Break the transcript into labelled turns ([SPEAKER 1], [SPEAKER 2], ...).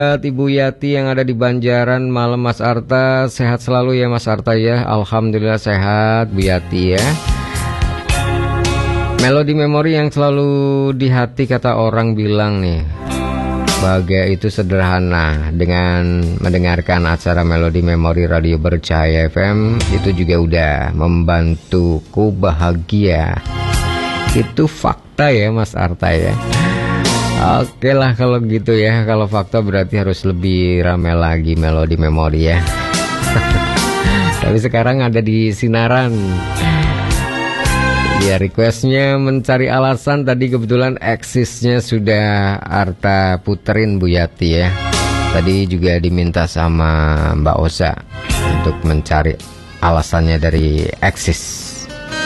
[SPEAKER 1] Ibu Yati yang ada di Banjaran, malam Mas Arta, sehat selalu ya Mas Arta ya. Alhamdulillah sehat Bu Yati ya. Melodi memori yang selalu di hati kata orang bilang nih, bahagia itu sederhana. Dengan mendengarkan acara Melodi Memori Radio Bercahaya FM, itu juga udah membantuku bahagia. Itu fakta ya Mas Arta ya. Oke lah kalau gitu ya. Kalau fakta berarti harus lebih rame lagi Melodi Memori ya. Tapi sekarang ada di Sinaran. Ya, requestnya mencari alasan. Tadi kebetulan eksisnya sudah Arta puterin Bu Yati ya. Tadi juga diminta sama Mbak Osa untuk mencari alasannya dari eksis.